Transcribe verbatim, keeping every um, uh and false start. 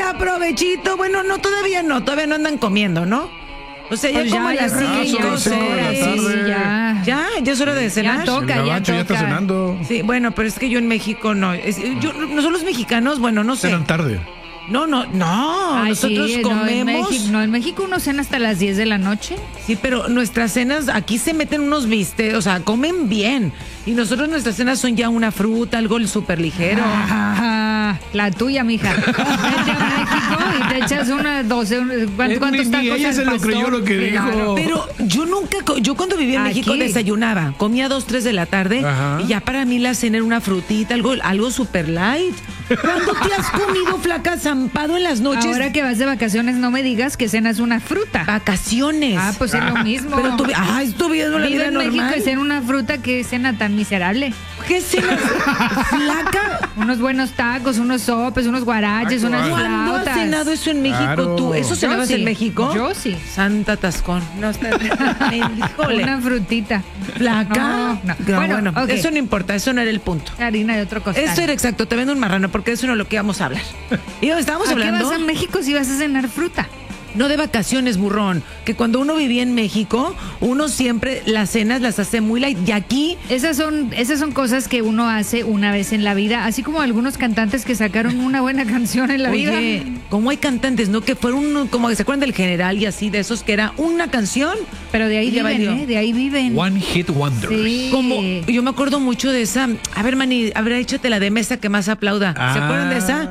Banda, provechito. Bueno, no, todavía no, todavía no andan comiendo, ¿no? O sea, ya Pues como a ya, las ya, sí, cinco, ya, seis. sí, sí, ya. Ya, ya es hora de cenar. Ya toca, El ya gabacho ya está toca. cenando. Sí, bueno, pero es que yo en México no. Es- yo, nosotros los mexicanos, bueno, no sé. Cenan tarde. No, no, no. Ay, nosotros sí, no, en comemos. México, no, en México uno cena hasta las diez de la noche. Sí, pero nuestras cenas, aquí se meten unos bistecs, o sea, comen bien. Y nosotros nuestras cenas son ya una fruta, algo súper ligero. Ah, la tuya, mija. Vete a México y te echas unas doce, ¿cuántos, cuántos Ni- ni tacos ella al se lo pastor? creyó lo que dijo. Pero yo nunca, co- yo cuando vivía en Aquí. México desayunaba, comía dos, tres de la tarde Ajá. y ya para mí la cena era una frutita, algo, algo super light. ¿Cuándo te has comido, flaca, zampado en las noches? Ahora que vas de vacaciones, no me digas que cenas una fruta. Vacaciones. Ah, pues es lo mismo. Pero tú, ah, estoy viendo la Vive vida en México normal. y cena una fruta, que cena tan miserable. ¿Qué cenas? Flaca. Unos buenos tacos, unos sopes, unos guaraches, Ay, unas ¿Cuándo has flautas. cenado eso en México Claro. tú? ¿Eso Yo cenabas sí, en México? Yo sí. Santa Tascón. No, está... Híjole. Una frutita. ¿Flaca? No, no. No, Bueno, bueno, ok. eso no importa, eso no era el punto. Harina de otro costal. Eso era exacto, te vendo un marrano, porque eso no es lo que íbamos a hablar. Y estábamos ¿A qué hablando, vas a México si vas a cenar fruta? no de vacaciones, burrón, que cuando uno vivía en México, uno siempre las cenas las hace muy light. Y aquí, Esas son, esas son cosas que uno hace una vez en la vida, así como algunos cantantes que sacaron una buena canción en la oye, vida. como hay cantantes, ¿no? Que fueron, como que se acuerdan del general y así, de esos que era una canción. Pero de ahí Y ya viven, valió. ¿eh? De ahí viven. One Hit Wonder. Sí. Como, yo me acuerdo mucho de esa, a ver, Mani, a ver, échate la de mesa que más aplauda. ¿Se Ah. acuerdan de esa?